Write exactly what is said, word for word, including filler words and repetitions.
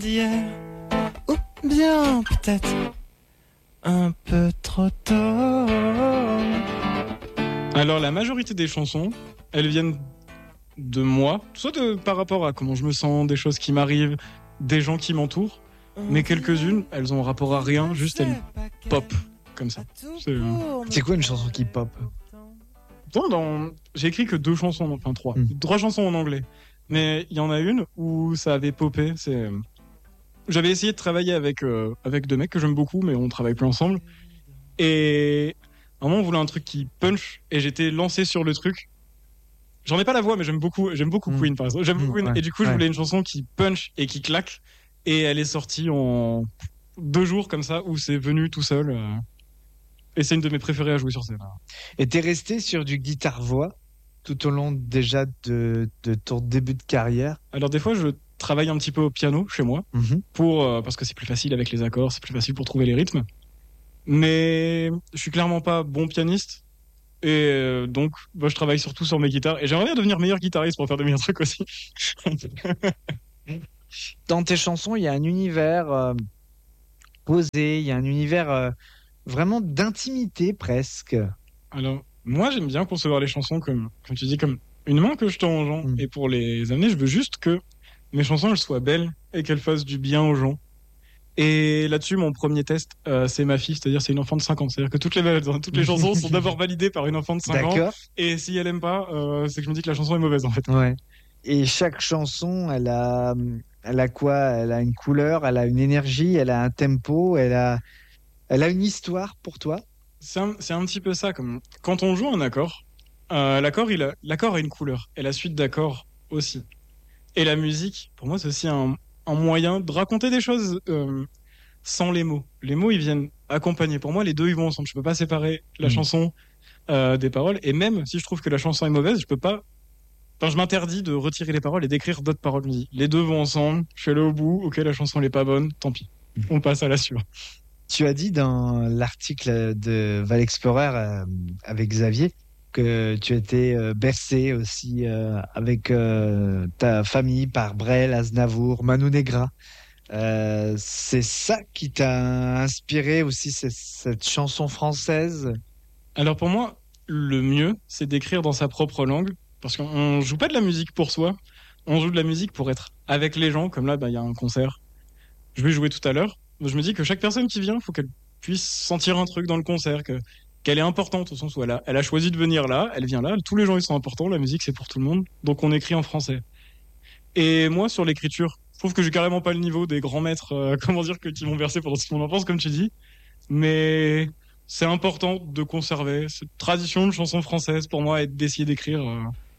d'hier, ou bien peut-être un peu trop tôt. Alors la majorité des chansons, elles viennent de moi, soit de, par rapport à comment je me sens, des choses qui m'arrivent, des gens qui m'entourent, mais quelques-unes, elles ont rapport à rien, juste elles pop, comme ça. C'est, euh... C'est quoi une chanson qui pop? Dans, dans... J'ai écrit que deux chansons, enfin trois. Mm. Trois chansons en anglais. Mais il y en a une où ça avait popé. C'est... J'avais essayé de travailler avec, euh, avec deux mecs que j'aime beaucoup, mais on travaille plus ensemble. Et à un moment, on voulait un truc qui punch, et j'étais lancé sur le truc. J'en ai pas la voix, mais j'aime beaucoup, j'aime beaucoup mm. Queen, par exemple. J'aime beaucoup Queen. Ouais, et du coup, je ouais. voulais une chanson qui punch et qui claque. Et elle est sortie en deux jours, comme ça, où c'est venu tout seul. Euh... Et c'est une de mes préférées à jouer sur scène. Et t'es resté sur du guitare-voix tout au long déjà de, de ton début de carrière? Alors des fois, je travaille un petit peu au piano chez moi, mm-hmm. pour, euh, parce que c'est plus facile avec les accords, c'est plus facile pour trouver les rythmes. Mais je suis clairement pas bon pianiste. Et euh, donc, bah, je travaille surtout sur mes guitares. Et j'aimerais bien devenir meilleur guitariste pour faire de meilleurs trucs aussi. Dans tes chansons, il y a un univers euh, posé, il y a un univers... Euh... vraiment d'intimité presque. Alors, moi j'aime bien concevoir les chansons comme, comme tu dis, comme une main que je tends aux gens. Mmh. Et pour les amener, je veux juste que mes chansons elles soient belles et qu'elles fassent du bien aux gens. Et là-dessus, mon premier test, euh, c'est ma fille, c'est-à-dire c'est une enfant de cinq ans. C'est-à-dire que toutes les, toutes les chansons sont d'abord validées par une enfant de cinq D'accord. ans. Et si elle aime pas, euh, c'est que je me dis que la chanson est mauvaise en fait. Ouais. Et chaque chanson, elle a, elle a quoi? Elle a une couleur, elle a une énergie, elle a un tempo, elle a... Elle a une histoire pour toi? C'est un, c'est un petit peu ça. Comme quand on joue un accord, euh, l'accord, il a, l'accord a une couleur. Et la suite d'accords aussi. Et la musique, pour moi, c'est aussi un, un moyen de raconter des choses euh, sans les mots. Les mots, ils viennent accompagner. Pour moi, les deux, ils vont ensemble. Je peux pas séparer la mmh. chanson euh, des paroles. Et même si je trouve que la chanson est mauvaise, je peux pas... Enfin, je m'interdis de retirer les paroles et d'écrire d'autres paroles. Je me dis, les deux vont ensemble. Je suis allé au bout. Ok, la chanson, elle est pas bonne. Tant pis. On passe à la suivante. Tu as dit dans l'article de Val Explorer euh, avec Xavier que tu étais euh, bercé aussi euh, avec euh, ta famille par Brel, Aznavour, Manu Negra. Euh, c'est ça qui t'a inspiré aussi, c'est, cette chanson française? Alors pour moi, le mieux, c'est d'écrire dans sa propre langue, parce qu'on joue pas de la musique pour soi, on joue de la musique pour être avec les gens, comme là, bah, y a un concert. Je vais jouer tout à l'heure. Je me dis que chaque personne qui vient, il faut qu'elle puisse sentir un truc dans le concert, que, qu'elle est importante au sens où elle a, elle a choisi de venir là, elle vient là, tous les gens ils sont importants, la musique c'est pour tout le monde, donc on écrit en français. Et moi sur l'écriture, je trouve que j'ai carrément pas le niveau des grands maîtres, euh, comment dire, que qui m'ont versé pendant toute mon enfance, comme tu dis, mais c'est important de conserver cette tradition de chanson française pour moi et d'essayer d'écrire euh,